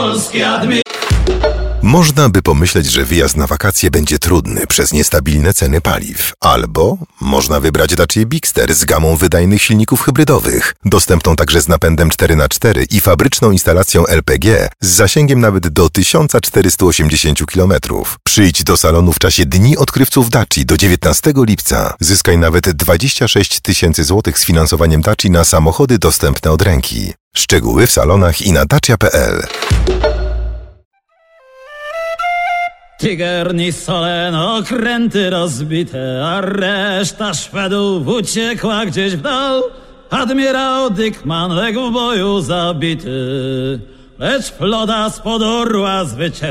Można by pomyśleć, że wyjazd na wakacje będzie trudny przez niestabilne ceny paliw. Albo można wybrać Dacia Bigster z gamą wydajnych silników hybrydowych, dostępną także z napędem 4x4 i fabryczną instalacją LPG z zasięgiem nawet do 1480 km. Przyjdź do salonu w czasie Dni Odkrywców Daci do 19 lipca. Zyskaj nawet 26 000 złotych z finansowaniem Daci na samochody dostępne od ręki. Szczegóły w salonach i na dacia.pl. Tiger, Nissolen, okręty rozbite, a reszta Szwedów uciekła gdzieś w dal. Admirał Dickman legł w boju zabity, lecz flota spod orła zwyciężyła.